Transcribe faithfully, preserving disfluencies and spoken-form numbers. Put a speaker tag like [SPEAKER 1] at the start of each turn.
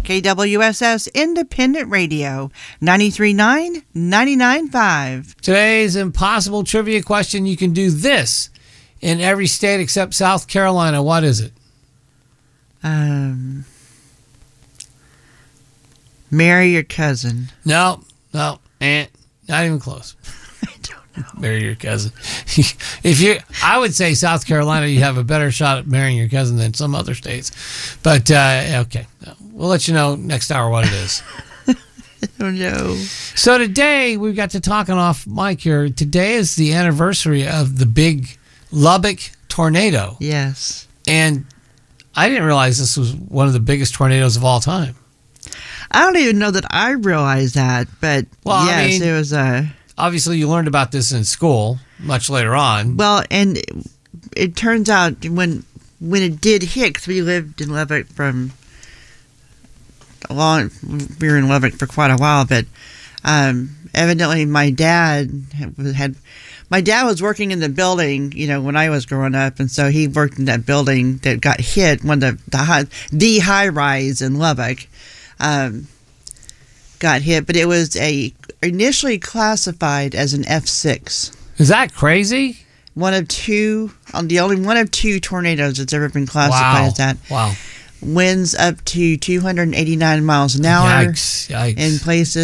[SPEAKER 1] K W S S Independent Radio, ninety-three point nine, ninety-nine point five.
[SPEAKER 2] Today's impossible trivia question. You can do this in every state except South Carolina. What is it?
[SPEAKER 1] Um, marry your cousin.
[SPEAKER 2] No, no, and not even close.
[SPEAKER 1] I don't know.
[SPEAKER 2] Marry your cousin. If you, I would say South Carolina, you have a better shot at marrying your cousin than some other states. But uh, okay, we'll let you know next hour what it is.
[SPEAKER 1] I don't know.
[SPEAKER 2] So today we got to talking off mic here. Today is the anniversary of the big Lubbock tornado.
[SPEAKER 1] Yes.
[SPEAKER 2] And I didn't realize this was one of the biggest tornadoes of all time.
[SPEAKER 1] I don't even know that I realized that, but
[SPEAKER 2] Well,
[SPEAKER 1] yes,
[SPEAKER 2] I mean,
[SPEAKER 1] it was a...
[SPEAKER 2] Obviously, you learned about this in school much later on.
[SPEAKER 1] Well, and it, it turns out when when it did hit, 'cause we lived in Lubbock from a long... We were in Lubbock for quite a while, but um, evidently my dad had... had My dad was working in the building, you know, when I was growing up, and so he worked in that building that got hit, one of the the high, the high rise in Lubbock, um, got hit, but it was a initially classified as an F six.
[SPEAKER 2] Is that crazy?
[SPEAKER 1] One of two, on the only one of two tornadoes that's ever been classified
[SPEAKER 2] Wow.
[SPEAKER 1] as that.
[SPEAKER 2] Wow.
[SPEAKER 1] Winds up to two hundred eighty-nine miles an hour
[SPEAKER 2] Yikes, yikes.
[SPEAKER 1] in places.